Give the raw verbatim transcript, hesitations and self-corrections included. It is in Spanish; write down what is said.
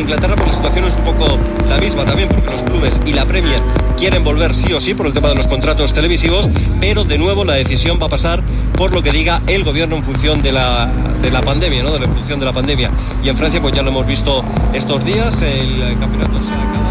Inglaterra pues la situación es un poco la misma también, porque los clubes y la Premier quieren volver sí o sí por el tema de los contratos televisivos, pero de nuevo la decisión va a pasar por lo que diga el gobierno en función de la, de la pandemia, ¿no? De la evolución de la pandemia. Y en Francia pues ya lo hemos visto estos días, el campeonato se acaba.